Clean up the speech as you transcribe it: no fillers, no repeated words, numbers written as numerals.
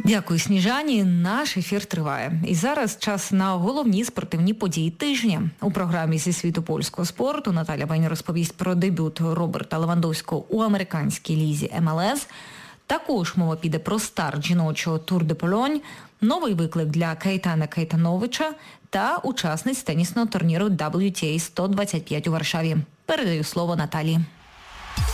Дякую, Сніжані. Наш ефір триває. І зараз час на головні спортивні події тижня. У програмі «Зі світу польського спорту» Наталя Бень розповість про дебют Роберта Левандовського у американській лізі МЛС. Також мова піде про старт жіночого Тур де Полонь, новий виклик для Кейтана Кейтановича та учасниць тенісного турніру WTA 125 у Варшаві. Передаю слово Наталі.